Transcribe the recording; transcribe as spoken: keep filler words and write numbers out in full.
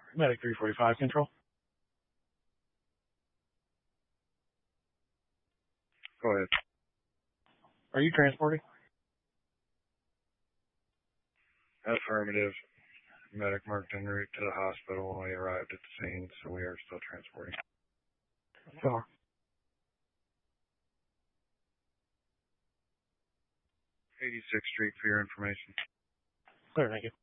Medic three forty-five control. Go ahead. Are you transporting? Affirmative. Medic marked en route to the hospital when we arrived at the scene, so we are still transporting. Sure. eighty-sixth Street for your information. Clear, thank you.